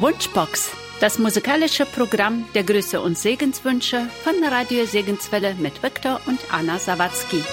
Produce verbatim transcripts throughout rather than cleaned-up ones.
Wunschbox, das musikalische Programm der Grüße und Segenswünsche von Radio Segenswelle mit Viktor und Anna Sawatzki.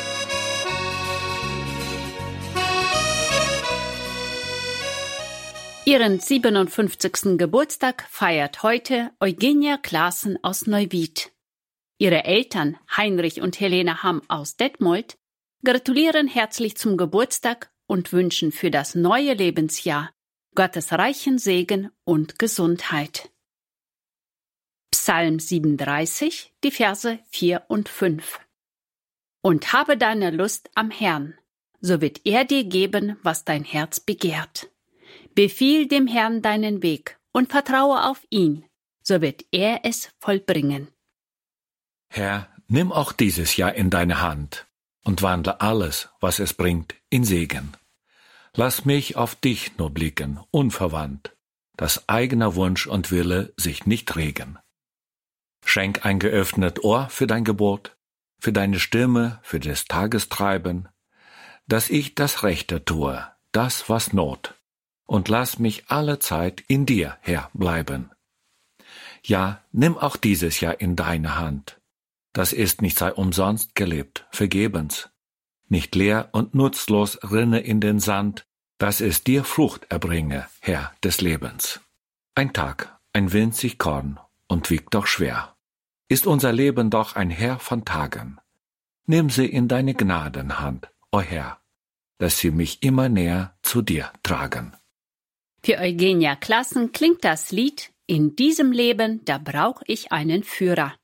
Ihren siebenundfünfzigsten Geburtstag feiert heute Eugenia Klaassen aus Neuwied. Ihre Eltern Heinrich und Helene Hamm aus Detmold gratulieren herzlich zum Geburtstag und wünschen für das neue Lebensjahr Gottes reichen Segen und Gesundheit. Psalm siebenunddreißig, die Verse vier und fünf. Und habe deine Lust am Herrn, so wird er dir geben, was dein Herz begehrt. Befiehl dem Herrn deinen Weg und vertraue auf ihn, so wird er es vollbringen. Herr, nimm auch dieses Jahr in deine Hand und wandle alles, was es bringt, in Segen. Lass mich auf dich nur blicken, unverwandt, dass eigener Wunsch und Wille sich nicht regen. Schenk ein geöffnet Ohr für dein Gebot, für deine Stimme, für des Tages Treiben, dass ich das Rechte tue, das was Not, und lass mich alle Zeit in dir, Herr, bleiben. Ja, nimm auch dieses Jahr in deine Hand. Das ist nicht sei umsonst gelebt, vergebens. Nicht leer und nutzlos rinne in den Sand, dass es dir Frucht erbringe, Herr des Lebens. Ein Tag, ein winzig Korn und wiegt doch schwer. Ist unser Leben doch ein Heer von Tagen. Nimm sie in deine Gnadenhand, o Herr, dass sie mich immer näher zu dir tragen. Für Eugenia Klaassen klingt das Lied »In diesem Leben, da brauch ich einen Führer«.